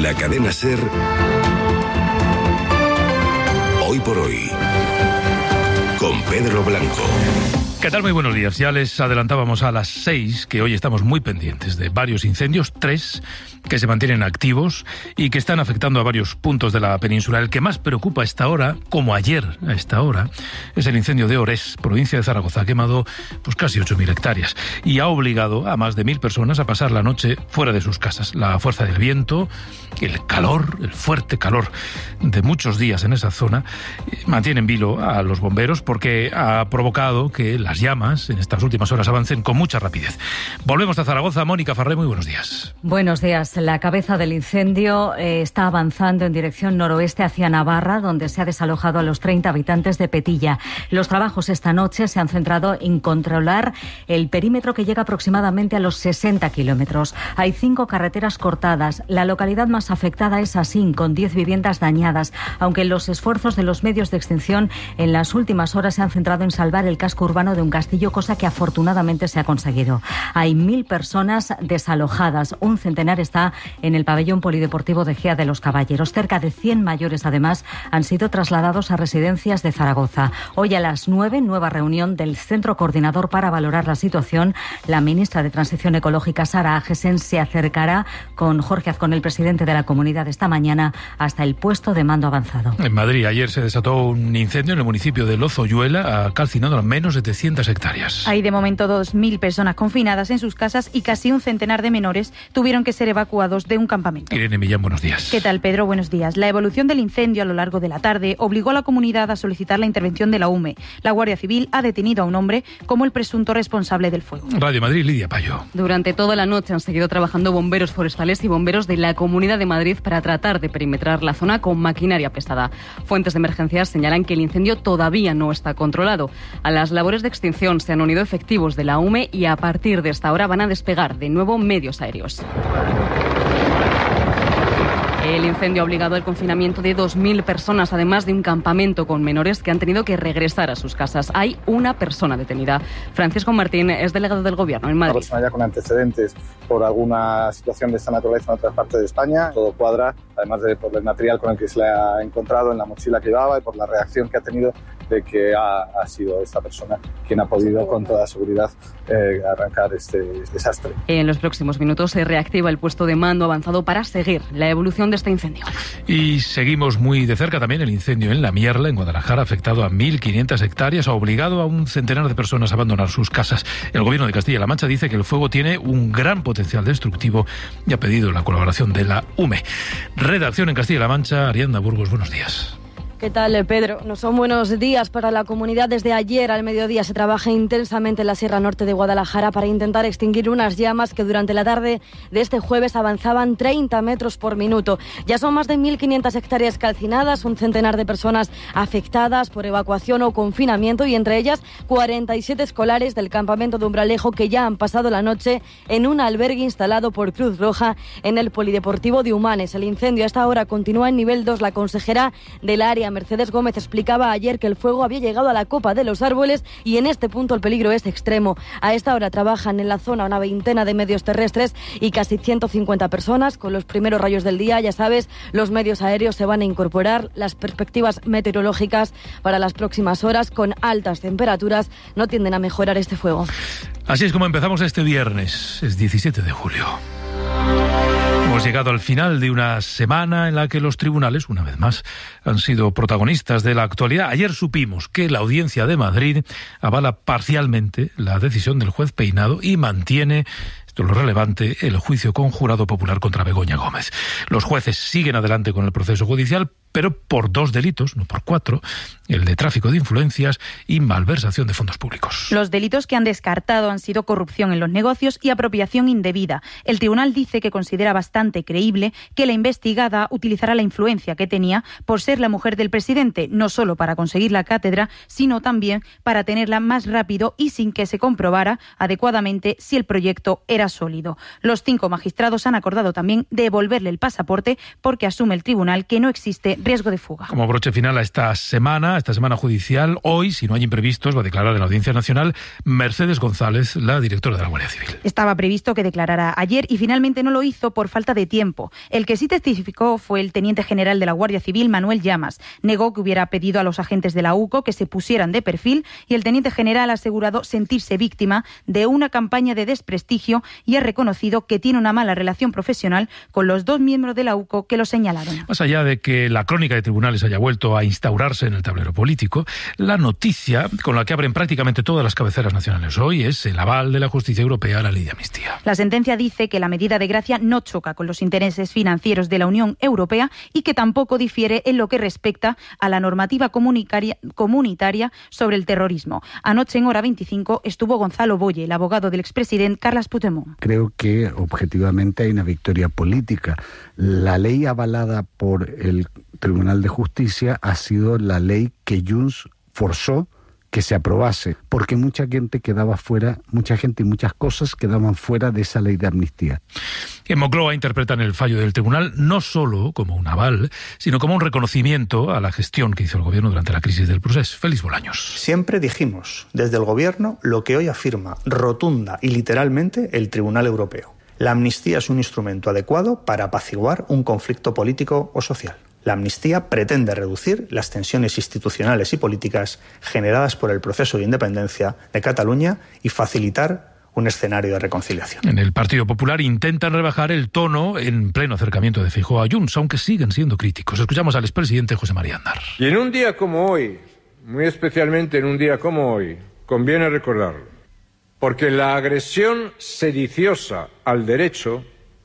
La cadena SER. Hoy por hoy. Con Pedro Blanco. ¿Qué tal? Muy buenos días. Ya les adelantábamos a las 6 que hoy estamos muy pendientes de varios incendios, 3 que se mantienen activos y que están afectando a varios puntos de la península. El que más preocupa a esta hora, como ayer a esta hora, es el incendio de Orés, provincia de Zaragoza. Ha quemado casi 8.000 hectáreas y ha obligado a más de 1.000 personas a pasar la noche fuera de sus casas. La fuerza del viento, el calor, el fuerte calor de muchos días en esa zona mantiene en vilo a los bomberos porque ha provocado que las llamas en estas últimas horas avancen con mucha rapidez. Volvemos a Zaragoza. Mónica Farré, muy buenos días. Buenos días. La cabeza del incendio está avanzando en dirección noroeste hacia Navarra, donde se ha desalojado a los 30 habitantes de Petilla. Los trabajos esta noche se han centrado en controlar el perímetro que llega aproximadamente a los 60 kilómetros. Hay 5 carreteras cortadas. La localidad más afectada es Asín, con 10 viviendas dañadas, aunque los esfuerzos de los medios de extinción en las últimas horas se han centrado en salvar el casco urbano de un castillo, cosa que afortunadamente se ha conseguido. Hay 1.000 personas desalojadas. Un centenar está en el pabellón polideportivo de Gea de los Caballeros. Cerca de 100 mayores, además, han sido trasladados a residencias de Zaragoza. Hoy a las 9, nueva reunión del Centro Coordinador para valorar la situación. La ministra de Transición Ecológica, Sara Agesen, se acercará con Jorge Azcón, el presidente de la comunidad, esta mañana hasta el puesto de mando avanzado. En Madrid ayer se desató un incendio en el municipio de Lozoyuela, calcinando al menos 700 hectáreas. Hay de momento 2.000 personas confinadas en sus casas y casi un centenar de menores tuvieron que ser evacuados de un campamento. Irene Millán, buenos días. ¿Qué tal, Pedro? Buenos días. La evolución del incendio a lo largo de la tarde obligó a la comunidad a solicitar la intervención de la UME. La Guardia Civil ha detenido a un hombre como el presunto responsable del fuego. Radio Madrid, Lidia Payo. Durante toda la noche han seguido trabajando bomberos forestales y bomberos de la Comunidad de Madrid para tratar de perimetrar la zona con maquinaria pesada. Fuentes de emergencias señalan que el incendio todavía no está controlado. A las labores de extinción se han unido efectivos de la UME y a partir de esta hora van a despegar de nuevo medios aéreos. El incendio ha obligado al confinamiento de 2.000 personas, además de un campamento con menores que han tenido que regresar a sus casas. Hay una persona detenida. Francisco Martín es delegado del Gobierno en Madrid. Una persona ya con antecedentes por alguna situación de esta naturaleza en otra parte de España. Todo cuadra, además de por el material con el que se le ha encontrado en la mochila que llevaba y por la reacción que ha tenido de que ha sido esta persona quien ha podido con toda seguridad arrancar este desastre. En los próximos minutos se reactiva el puesto de mando avanzado para seguir la evolución de este incendio. Y seguimos muy de cerca también el incendio en La Mierla, en Guadalajara, ha afectado a 1.500 hectáreas, ha obligado a un centenar de personas a abandonar sus casas. El Gobierno de Castilla-La Mancha dice que el fuego tiene un gran potencial destructivo y ha pedido la colaboración de la UME. Redacción en Castilla-La Mancha, Ariadna Burgos, buenos días. ¿Qué tal, Pedro? No son buenos días para la comunidad. Desde ayer al mediodía se trabaja intensamente en la Sierra Norte de Guadalajara para intentar extinguir unas llamas que durante la tarde de este jueves avanzaban 30 metros por minuto. Ya son más de 1.500 hectáreas calcinadas, un centenar de personas afectadas por evacuación o confinamiento y entre ellas 47 escolares del campamento de Umbralejo que ya han pasado la noche en un albergue instalado por Cruz Roja en el Polideportivo de Humanes. El incendio a esta hora continúa en nivel 2. La consejera del área, Mercedes Gómez, explicaba ayer que el fuego había llegado a la copa de los árboles y en este punto el peligro es extremo. A esta hora trabajan en la zona una veintena de medios terrestres y casi 150 personas. Con los primeros rayos del día, ya sabes, los medios aéreos se van a incorporar. Las perspectivas meteorológicas para las próximas horas con altas temperaturas no tienden a mejorar este fuego. Así es como empezamos este viernes, es 17 de julio. Hemos llegado al final de una semana en la que los tribunales, una vez más, han sido protagonistas de la actualidad. Ayer supimos que la Audiencia de Madrid avala parcialmente la decisión del juez Peinado y mantiene, esto es lo relevante, el juicio con jurado popular contra Begoña Gómez. Los jueces siguen adelante con el proceso judicial, pero por 2 delitos, no por 4, el de tráfico de influencias y malversación de fondos públicos. Los delitos que han descartado han sido corrupción en los negocios y apropiación indebida. El tribunal dice que considera bastante creíble que la investigada utilizará la influencia que tenía por ser la mujer del presidente, no solo para conseguir la cátedra, sino también para tenerla más rápido y sin que se comprobara adecuadamente si el proyecto era sea sólido. Los 5 magistrados han acordado también devolverle el pasaporte porque asume el tribunal que no existe riesgo de fuga. Como broche final a esta semana judicial, hoy, si no hay imprevistos, va a declarar en la Audiencia Nacional Mercedes González, la directora de la Guardia Civil. Estaba previsto que declarara ayer y finalmente no lo hizo por falta de tiempo. El que sí testificó fue el teniente general de la Guardia Civil, Manuel Llamas. Negó que hubiera pedido a los agentes de la UCO que se pusieran de perfil y el teniente general ha asegurado sentirse víctima de una campaña de desprestigio y ha reconocido que tiene una mala relación profesional con los 2 miembros de la UCO que lo señalaron. Más allá de que la crónica de tribunales haya vuelto a instaurarse en el tablero político, la noticia con la que abren prácticamente todas las cabeceras nacionales hoy es el aval de la justicia europea a la ley de amnistía. La sentencia dice que la medida de gracia no choca con los intereses financieros de la Unión Europea y que tampoco difiere en lo que respecta a la normativa comunitaria sobre el terrorismo. Anoche en hora 25 estuvo Gonzalo Boye, el abogado del expresidente Carles Puigdemont. Creo que objetivamente hay una victoria política. La ley avalada por el Tribunal de Justicia ha sido la ley que Junts forzó que se aprobase, porque mucha gente quedaba fuera, mucha gente y muchas cosas quedaban fuera de esa ley de amnistía. En Moncloa interpretan el fallo del tribunal no solo como un aval, sino como un reconocimiento a la gestión que hizo el gobierno durante la crisis del procés. Félix Bolaños. Siempre dijimos desde el gobierno lo que hoy afirma rotunda y literalmente el Tribunal Europeo. La amnistía es un instrumento adecuado para apaciguar un conflicto político o social. La amnistía pretende reducir las tensiones institucionales y políticas generadas por el proceso de independencia de Cataluña y facilitar un escenario de reconciliación. En el Partido Popular intentan rebajar el tono en pleno acercamiento de Feijóo a Junts, aunque siguen siendo críticos. Escuchamos al expresidente José María Aznar. Y en un día como hoy, muy especialmente en un día como hoy, conviene recordarlo, porque la agresión sediciosa al derecho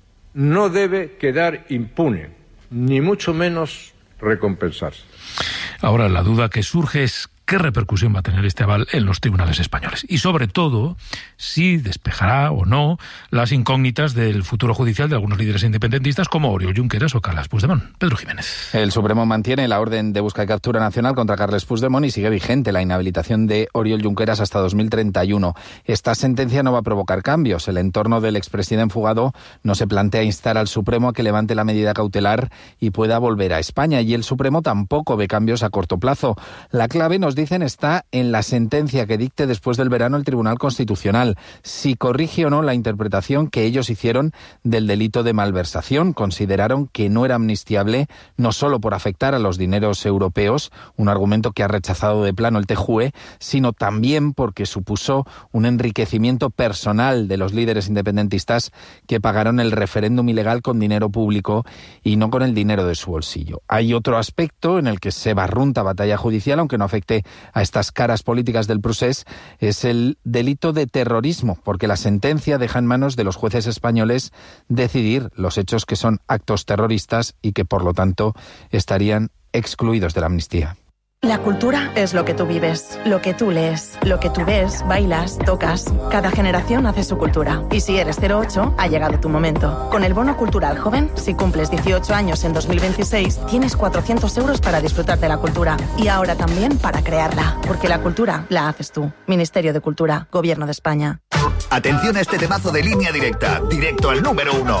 no debe quedar impune, ni mucho menos recompensarse. Ahora la duda que surge es qué repercusión va a tener este aval en los tribunales españoles y sobre todo si despejará o no las incógnitas del futuro judicial de algunos líderes independentistas como Oriol Junqueras o Carles Puigdemont. Pedro Jiménez. El Supremo mantiene la orden de busca y captura nacional contra Carles Puigdemont y sigue vigente la inhabilitación de Oriol Junqueras hasta 2031. Esta sentencia no va a provocar cambios. El entorno del expresidente fugado no se plantea instar al Supremo a que levante la medida cautelar y pueda volver a España, y el Supremo tampoco ve cambios a corto plazo. La clave, nos dicen, está en la sentencia que dicte después del verano el Tribunal Constitucional, si corrige o no la interpretación que ellos hicieron del delito de malversación. Consideraron que no era amnistiable, no solo por afectar a los dineros europeos, un argumento que ha rechazado de plano el TJUE, sino también porque supuso un enriquecimiento personal de los líderes independentistas que pagaron el referéndum ilegal con dinero público y no con el dinero de su bolsillo. Hay otro aspecto en el que se barrunta batalla judicial, aunque no afecte a estas caras políticas del procés, es el delito de terrorismo, porque la sentencia deja en manos de los jueces españoles decidir los hechos que son actos terroristas y que, por lo tanto, estarían excluidos de la amnistía. La cultura es lo que tú vives, lo que tú lees, lo que tú ves, bailas, tocas. Cada generación hace su cultura. Y si eres 08, ha llegado tu momento. Con el Bono Cultural Joven, si cumples 18 años en 2026, tienes 400 euros para disfrutar de la cultura. Y ahora también para crearla. Porque la cultura la haces tú. Ministerio de Cultura, Gobierno de España. Atención a este temazo de Línea Directa, directo al número 1.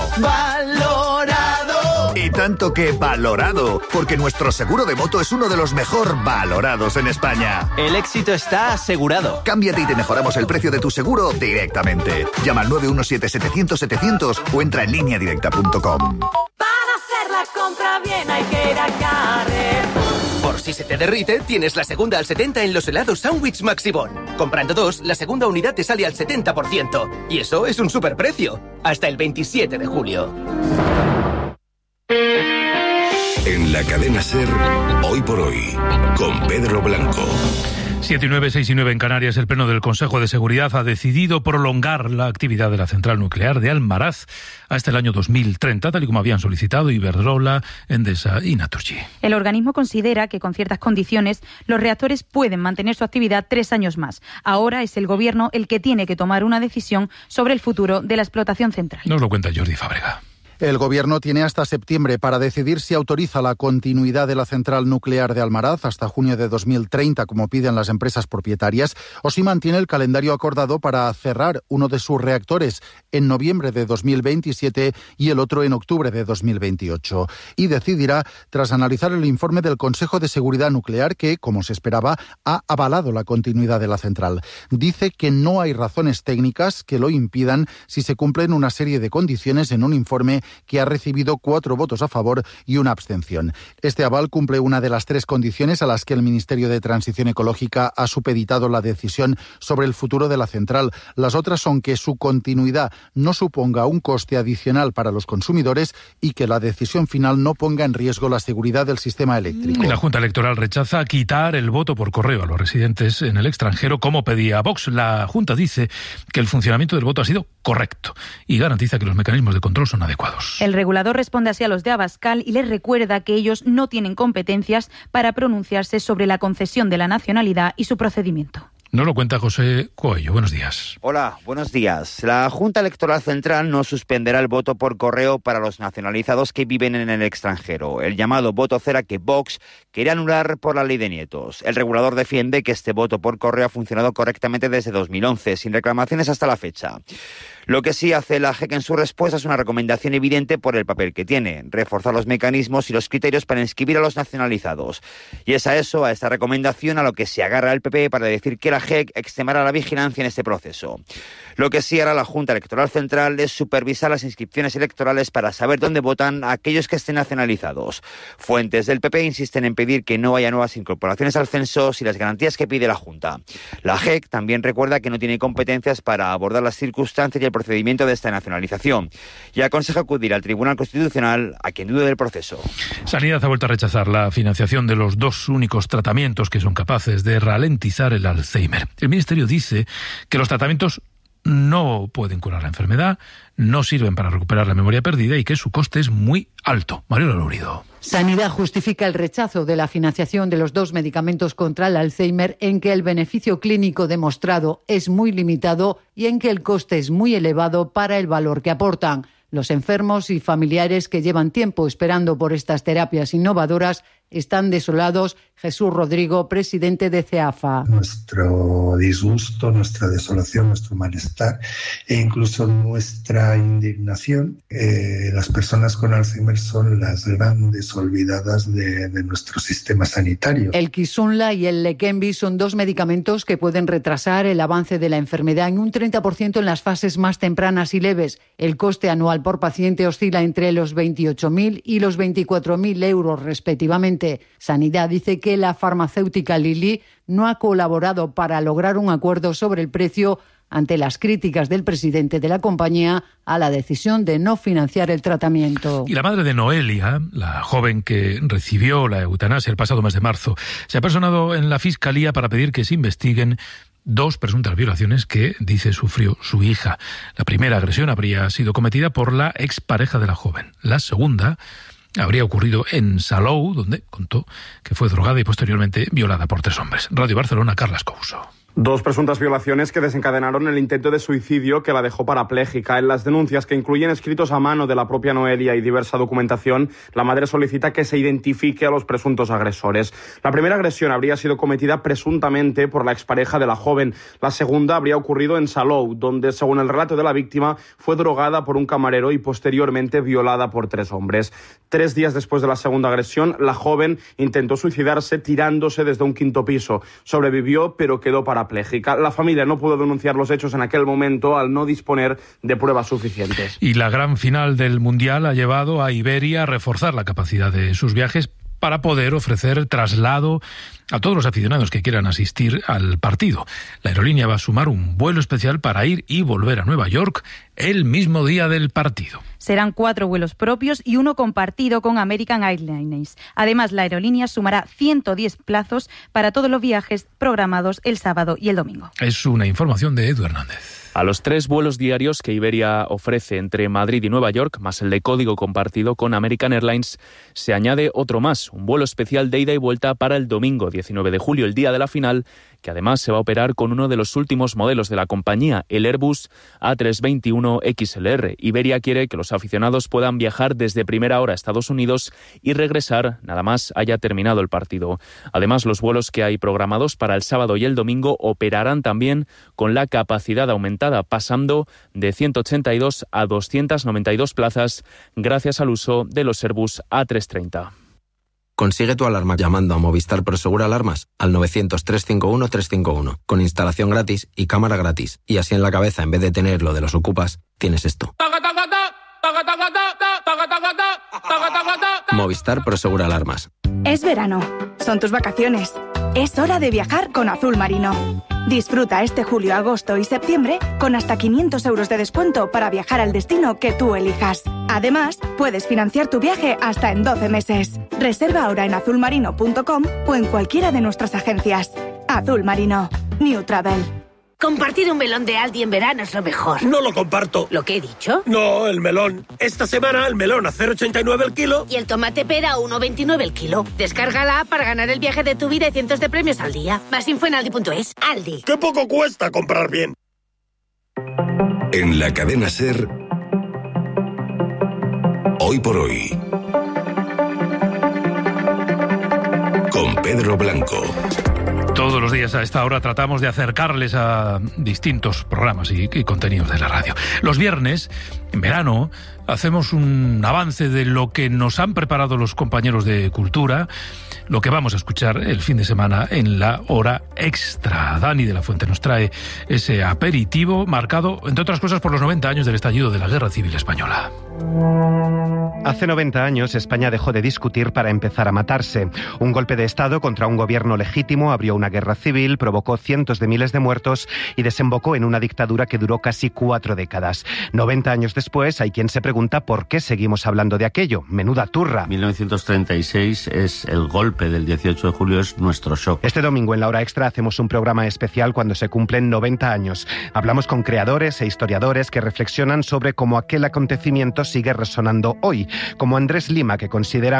¡Valorado! Y tanto que valorado, porque nuestro seguro de moto es uno de los mejor valorados en España. El éxito está asegurado. Cámbiate y te mejoramos el precio de tu seguro directamente. Llama al 917-700-700 o entra en lineadirecta.com. Para hacer la compra bien hay que ir a Carrefour. Por si se te derrite, tienes la segunda al 70 en los helados Sandwich Maxibón. Comprando 2, la segunda unidad te sale al 70%. Y eso es un superprecio. Hasta el 27 de julio. En la cadena SER, Hoy por Hoy, con Pedro Blanco. 7:09, 6:09 en Canarias. El Pleno del Consejo de Seguridad ha decidido prolongar la actividad de la central nuclear de Almaraz hasta el año 2030, tal y como habían solicitado Iberdrola, Endesa y Naturgy. El organismo considera que con ciertas condiciones los reactores pueden mantener su actividad 3 años más. Ahora es el Gobierno el que tiene que tomar una decisión sobre el futuro de la explotación central. Nos lo cuenta Jordi Fábrega. El Gobierno tiene hasta septiembre para decidir si autoriza la continuidad de la central nuclear de Almaraz hasta junio de 2030, como piden las empresas propietarias, o si mantiene el calendario acordado para cerrar uno de sus reactores en noviembre de 2027 y el otro en octubre de 2028. Y decidirá tras analizar el informe del Consejo de Seguridad Nuclear que, como se esperaba, ha avalado la continuidad de la central. Dice que no hay razones técnicas que lo impidan si se cumplen una serie de condiciones en un informe que ha recibido 4 votos a favor y una abstención. Este aval cumple una de las 3 condiciones a las que el Ministerio de Transición Ecológica ha supeditado la decisión sobre el futuro de la central. Las otras son que su continuidad no suponga un coste adicional para los consumidores y que la decisión final no ponga en riesgo la seguridad del sistema eléctrico. La Junta Electoral rechaza quitar el voto por correo a los residentes en el extranjero, como pedía Vox. La Junta dice que el funcionamiento del voto ha sido correcto y garantiza que los mecanismos de control son adecuados. El regulador responde así a los de Abascal y les recuerda que ellos no tienen competencias para pronunciarse sobre la concesión de la nacionalidad y su procedimiento. Nos lo cuenta José Coello. Buenos días. Hola, buenos días. La Junta Electoral Central no suspenderá el voto por correo para los nacionalizados que viven en el extranjero, el llamado voto cera que Vox quiere anular por la ley de nietos. El regulador defiende que este voto por correo ha funcionado correctamente desde 2011, sin reclamaciones hasta la fecha. Lo que sí hace la JEC en su respuesta es una recomendación evidente por el papel que tiene, reforzar los mecanismos y los criterios para inscribir a los nacionalizados. Y es a esta recomendación a lo que se agarra el PP para decir que la JEC extremará la vigilancia en este proceso. Lo que sí hará la Junta Electoral Central es supervisar las inscripciones electorales para saber dónde votan aquellos que estén nacionalizados. Fuentes del PP insisten en pedir que no haya nuevas incorporaciones al censo sin las garantías que pide la Junta. La JEC también recuerda que no tiene competencias para abordar las circunstancias y el procedimiento de esta nacionalización y aconseja acudir al Tribunal Constitucional a quien dude del proceso. Sanidad ha vuelto a rechazar la financiación de los 2 únicos tratamientos que son capaces de ralentizar el Alzheimer. El Ministerio dice que los tratamientos no pueden curar la enfermedad, no sirven para recuperar la memoria perdida y que su coste es muy alto. Mariola Lourido. Sanidad justifica el rechazo de la financiación de los 2 medicamentos contra el Alzheimer en que el beneficio clínico demostrado es muy limitado y en que el coste es muy elevado para el valor que aportan. Los enfermos y familiares que llevan tiempo esperando por estas terapias innovadoras están desolados. Jesús Rodrigo, presidente de CEAFA. Nuestro disgusto, nuestra desolación, nuestro malestar e incluso nuestra indignación. Las personas con Alzheimer son las grandes olvidadas de nuestro sistema sanitario. El Kisunla y el Leqembi son 2 medicamentos que pueden retrasar el avance de la enfermedad en un 30% en las fases más tempranas y leves. El coste anual por paciente oscila entre los 28.000 y los 24.000 euros respectivamente. Sanidad dice que la farmacéutica Lilly no ha colaborado para lograr un acuerdo sobre el precio ante las críticas del presidente de la compañía a la decisión de no financiar el tratamiento. Y la madre de Noelia, la joven que recibió la eutanasia el pasado mes de marzo, se ha personado en la Fiscalía para pedir que se investiguen 2 presuntas violaciones que, dice, sufrió su hija. La primera agresión habría sido cometida por la expareja de la joven. La segunda habría ocurrido en Salou, donde contó que fue drogada y posteriormente violada por 3 hombres. Radio Barcelona, Carles Couso. 2 presuntas violaciones que desencadenaron el intento de suicidio que la dejó parapléjica. En las denuncias, que incluyen escritos a mano de la propia Noelia y diversa documentación, la madre solicita que se identifique a los presuntos agresores. La primera agresión habría sido cometida presuntamente por la expareja de la joven. La segunda habría ocurrido en Salou, donde, según el relato de la víctima, fue drogada por un camarero y posteriormente violada por 3 hombres. 3 días después de la segunda agresión, la joven intentó suicidarse tirándose desde un 5º piso. Sobrevivió, pero quedó parapléjica. La familia no pudo denunciar los hechos en aquel momento al no disponer de pruebas suficientes. Y la gran final del Mundial ha llevado a Iberia a reforzar la capacidad de sus viajes para poder ofrecer traslado a todos los aficionados que quieran asistir al partido. La aerolínea va a sumar un vuelo especial para ir y volver a Nueva York el mismo día del partido. Serán 4 vuelos propios y 1 compartido con American Airlines. Además, la aerolínea sumará 110 plazos para todos los viajes programados el sábado y el domingo. Es una información de Edu Hernández. A los 3 vuelos diarios que Iberia ofrece entre Madrid y Nueva York, más el de código compartido con American Airlines, se añade otro más, un vuelo especial de ida y vuelta para el domingo 19 de julio, el día de la final, que además se va a operar con uno de los últimos modelos de la compañía, el Airbus A321 XLR. Iberia quiere que los aficionados puedan viajar desde primera hora a Estados Unidos y regresar nada más haya terminado el partido. Además, los vuelos que hay programados para el sábado y el domingo operarán también con la capacidad aumentada, pasando de 182 a 292 plazas gracias al uso de los Airbus A330. Consigue tu alarma llamando a Movistar Prosegur Alarmas al 900-351-351, con instalación gratis y cámara gratis. Y así en la cabeza, en vez de tener lo de los ocupas, tienes esto. Movistar Prosegur Alarmas. Es verano, son tus vacaciones. Es hora de viajar con Azul Marino. Disfruta este julio, agosto y septiembre con hasta 500 euros de descuento para viajar al destino que tú elijas. Además, puedes financiar tu viaje hasta en 12 meses. Reserva ahora en azulmarino.com o en cualquiera de nuestras agencias. Azul Marino. New Travel. Compartir un melón de Aldi en verano es lo mejor. No lo comparto. ¿Lo que he dicho? No, el melón. Esta semana el melón a 0,89 el kilo. Y el tomate pera a 1,29 el kilo. Descárgala para ganar el viaje de tu vida y cientos de premios al día. Más info en aldi.es. Aldi. ¡Qué poco cuesta comprar bien! En la cadena SER, Hoy por Hoy, con Pedro Blanco. Todos los días a esta hora tratamos de acercarles a distintos programas y contenidos de la radio. Los viernes, en verano, hacemos un avance de lo que nos han preparado los compañeros de Cultura, lo que vamos a escuchar el fin de semana en la hora extra. Dani de la Fuente nos trae ese aperitivo marcado, entre otras cosas, por los 90 años del estallido de la Guerra Civil Española. Hace 90 años España dejó de discutir para empezar a matarse. Un golpe de Estado contra un gobierno legítimo abrió una guerra civil, provocó cientos de miles de muertos y desembocó en una dictadura que duró casi 4 décadas. 90 años después hay quien se pregunta por qué seguimos hablando de aquello. Menuda turra. 1936 es el golpe del 18 de julio, es nuestro shock. Este domingo en la hora extra hacemos un programa especial cuando se cumplen 90 años. Hablamos con creadores e historiadores que reflexionan sobre cómo aquel acontecimiento sigue resonando hoy, como Andrés Lima, que considera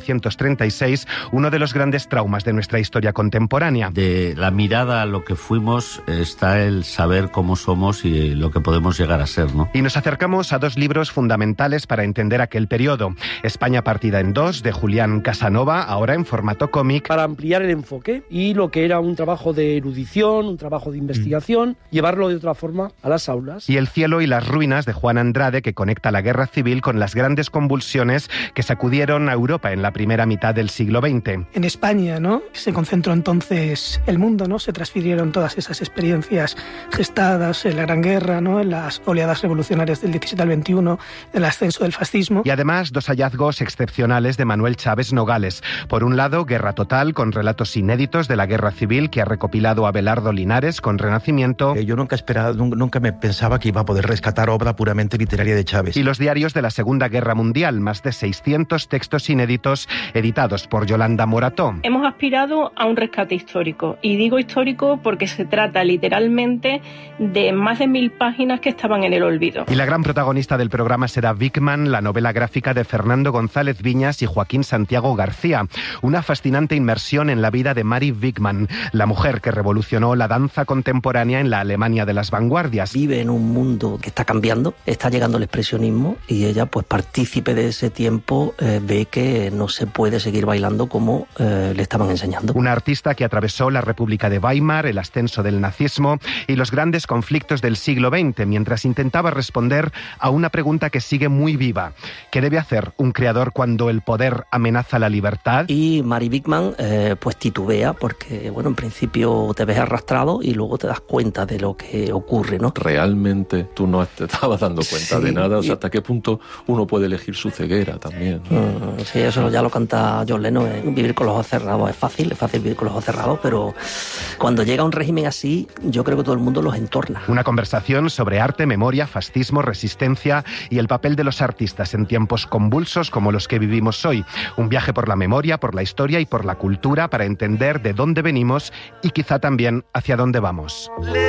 1936 uno de los grandes traumas de nuestra historia contemporánea. De la mirada a lo que fuimos está el saber cómo somos y lo que podemos llegar a ser, ¿no? Y nos acercamos a 2 libros fundamentales para entender aquel periodo. España partida en 2, de Julián Casanova, ahora en formato cómic. Para ampliar el enfoque y lo que era un trabajo de erudición, un trabajo de investigación, llevarlo de otra forma a las aulas. Y El cielo y las ruinas, de Juan Andrade, que conecta la guerra civil con las grandes convulsiones que sacudieron a Europa en la primera mitad del siglo XX. En España, ¿no?, se concentró entonces el mundo, ¿no? Se transfirieron todas esas experiencias gestadas en la Gran Guerra, ¿no?, en las oleadas revolucionarias del 17 al 21, el ascenso del fascismo. Y además 2 hallazgos excepcionales de Manuel Chávez Nogales. Por un lado, Guerra Total, con relatos inéditos de la guerra civil que ha recopilado Abelardo Linares con Renacimiento. Yo nunca me pensaba que iba a poder rescatar obra puramente literaria de Chávez. Y los diarios de la Segunda Guerra Mundial, más de 600 textos inéditos editados por Yolanda Morató. Hemos aspirado a un rescate histórico, y digo histórico porque se trata literalmente de más de 1000 páginas que estaban en el olvido. Y la gran protagonista del programa será Vickman, la novela gráfica de Fernando González Viñas y Joaquín Santiago García. Una fascinante inmersión en la vida de Mary Vickman, la mujer que revolucionó la danza contemporánea en la Alemania de las vanguardias. Vive en un mundo que está cambiando, está llegando el expresionismo, y ella, pues partícipe de ese tiempo, ve que no se puede seguir bailando como le estaban enseñando. Una artista que atravesó la República de Weimar, el ascenso del nazismo y los grandes conflictos del siglo XX, mientras intentaba responder a una pregunta que sigue muy viva. ¿Qué debe hacer un creador cuando el poder amenaza la libertad? Y Mary Vickman pues titubea, porque bueno, en principio te ves arrastrado y luego te das cuenta de lo que ocurre, ¿no? Realmente tú no te estabas dando cuenta de nada, o sea, hasta qué punto uno puede elegir su ceguera también, ¿no? Sí, eso ya lo canta John Lennon, vivir con los ojos cerrados es fácil vivir con los ojos cerrados, pero cuando llega un régimen así, yo creo que todo el mundo los entorna. Una conversación sobre arte, memoria, fascismo, resistencia y el papel de los artistas en tiempos convulsos como los que vivimos hoy. Un viaje por la memoria, por la historia y por la cultura para entender de dónde venimos y quizá también hacia dónde vamos.